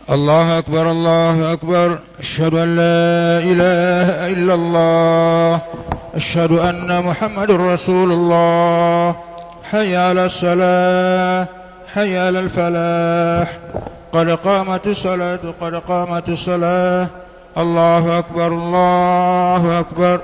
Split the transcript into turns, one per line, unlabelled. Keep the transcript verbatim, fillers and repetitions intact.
الله أكبر الله أكبر. أشهد أن لا إله إلا الله. أشهد أن محمد رسول الله. حي على الصلاة حي على الفلاح. قد قامت الصلاة قد قامت الصلاة. الله أكبر الله أكبر.